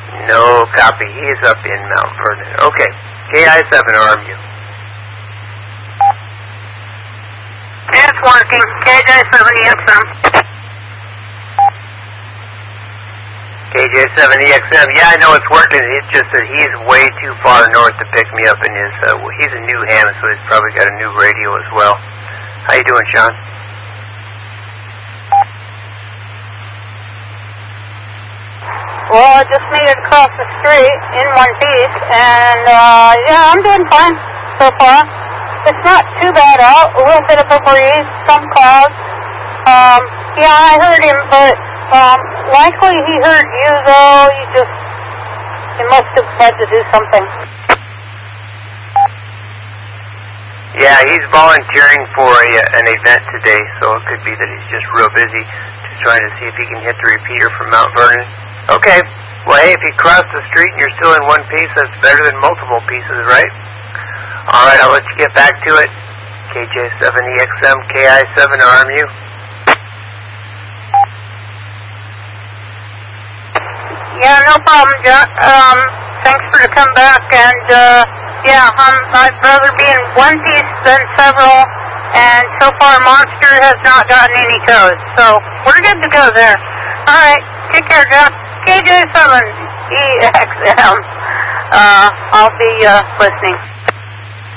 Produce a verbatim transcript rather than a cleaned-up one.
No copy. He's up in Mount Vernon. Okay. K I seven, R M U. It's working. K J seven E X M. K J seven E X M. Yeah, I know it's working. It's just that he's way too far north to pick me up in his, uh, he's a new ham, so he's probably got a new radio as well. How you doing, Sean? Well, I just made it across the street in one piece, and, uh, yeah, I'm doing fine so far. It's not too bad out. A little bit of a breeze, some clouds. Um, yeah, I heard him, but, um, likely he heard you, though. You just, he must have had to do something. Yeah, he's volunteering for a, an event today, so it could be that he's just real busy, just trying to see if he can hit the repeater from Mount Vernon. Okay. Well, hey, if you cross the street and you're still in one piece, that's better than multiple pieces, right? All right, I'll let you get back to it. K J seven E X M, K I seven, R M U. Yeah, no problem, John. Um, thanks for the comeback, and, uh, yeah, um, I'd rather be in one piece than several, and so far Monster has not gotten any toes, so we're good to go there. All right, take care, John. K J seven E X M. Uh, I'll be, uh, listening.